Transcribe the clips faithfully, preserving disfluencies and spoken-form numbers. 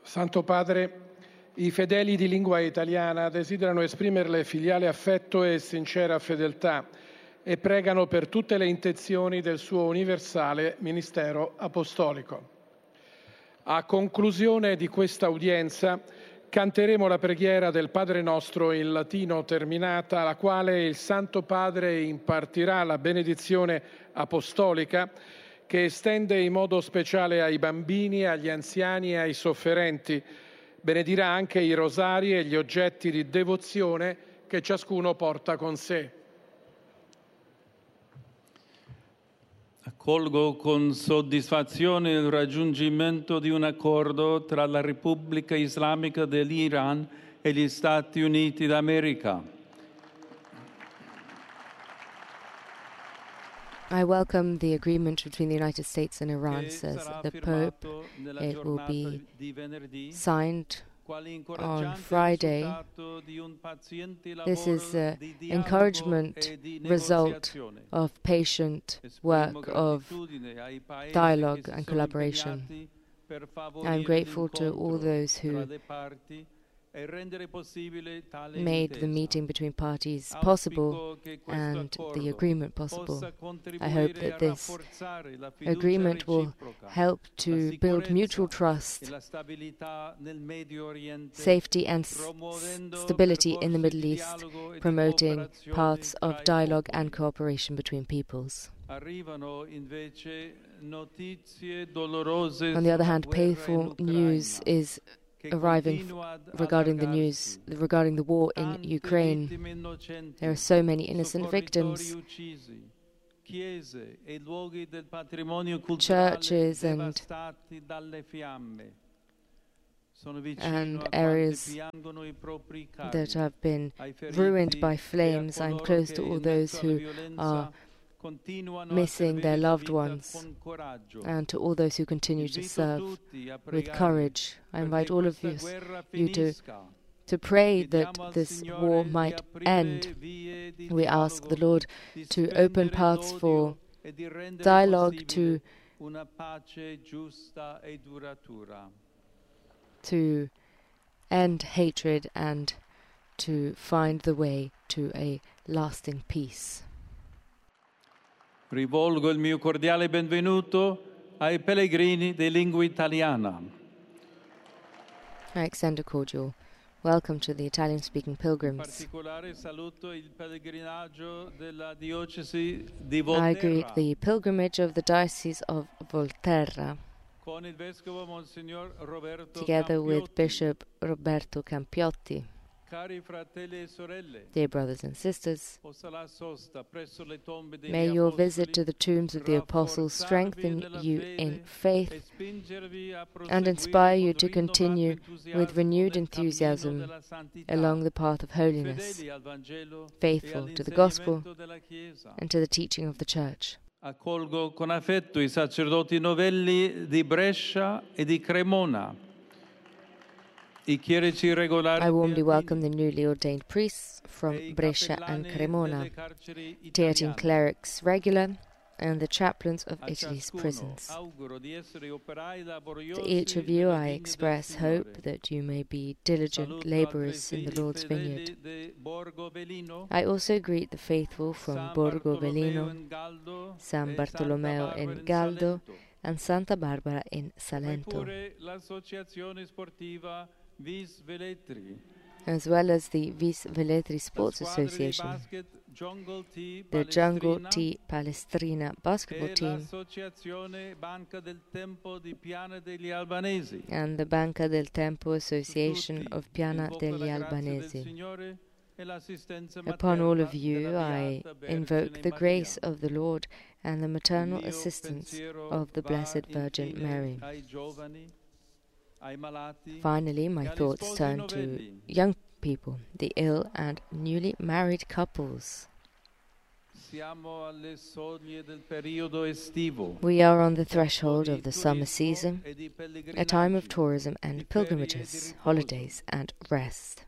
Santo Padre, i fedeli di lingua italiana desiderano esprimerle filiale affetto e sincera fedeltà e pregano per tutte le intenzioni del suo universale ministero apostolico. A conclusione di questa udienza canteremo la preghiera del Padre Nostro in latino terminata, alla quale il Santo Padre impartirà la benedizione apostolica che estende in modo speciale ai bambini, agli anziani e ai sofferenti. Benedirà anche i rosari e gli oggetti di devozione che ciascuno porta con sé. Accolgo con soddisfazione il raggiungimento di un accordo tra la Repubblica Islamica dell'Iran e gli Stati Uniti d'America. I welcome the agreement between the United States and Iran, says the Pope. It will be signed on Friday. This is an encouragement result of patient work of dialogue and collaboration. I am grateful to all those who made the meeting between parties possible and the agreement possible. I hope that this agreement will help to build mutual trust, safety and stability in the Middle East, promoting paths of dialogue and cooperation between peoples. On the other hand, painful news is arriving regarding the news regarding the war in Ukraine. There are so many innocent victims. Churches and and areas that have been ruined by flames. I'm close to all those who are missing their loved ones, and to all those who continue to serve with courage. I invite all of you, you to, to pray that this war might end. We ask the Lord to open paths for dialogue, to, to end hatred and to find the way to a lasting peace. Rivolgo il mio cordiale benvenuto ai pellegrini di lingua italiana. I extend a cordial welcome to the Italian-speaking pilgrims. I greet the pilgrimage of the Diocese of Volterra, together with Bishop Roberto Campiotti. Dear brothers and sisters, may your visit to the tombs of the apostles strengthen you in faith and inspire you to continue with renewed enthusiasm along the path of holiness, faithful to the gospel and to the teaching of the Church. Accolgo con affetto i sacerdoti novelli di Brescia e di Cremona. I warmly welcome the newly ordained priests from Brescia and Cremona, Theatine clerics regular, and the chaplains of Italy's prisons. To each of you I express hope that you may be diligent labourers in the Lord's vineyard. I also greet the faithful from Borgo Velino, San Bartolomeo in Galdo, and Santa Barbara in Salento, as well as the Vis Velletri Sports Association, the Jungle T Palestrina basketball team, and the Banca del Tempo Association of Piana degli Albanesi. Upon all of you I invoke the grace of the Lord and the maternal assistance of the Blessed Virgin Mary. Finally, my thoughts turn to young people, the ill and newly married couples. We are on the threshold of the summer season, a time of tourism and pilgrimages, holidays and rest.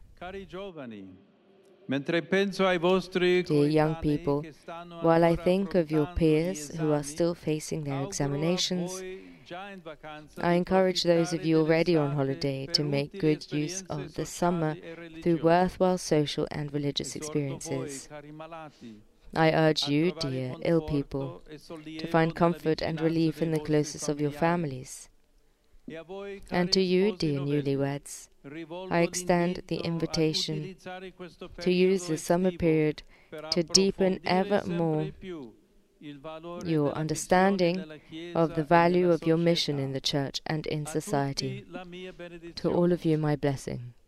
Dear young people, while I think of your peers who are still facing their examinations I encourage those of you already on holiday to make good use of the summer through worthwhile social and religious experiences. I urge you, dear ill people, to find comfort and relief in the closeness of your families. And to you, dear newlyweds, I extend the invitation to use the summer period to deepen ever more your understanding of the value of your mission in the Church and in society. To all of you, my blessing.